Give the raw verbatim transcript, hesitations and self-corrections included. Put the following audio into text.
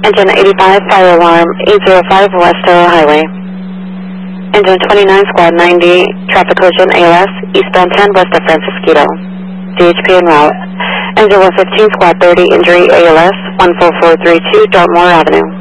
Engine eighty-five, fire alarm, eight oh five West Taylor Highway. Engine twenty-nine, squad ninety, traffic collision A L S, eastbound ten west of Francisquito. D H P en route. Engine one fifteen, squad thirty, injury A L S, one four four three two, Dartmoor Avenue.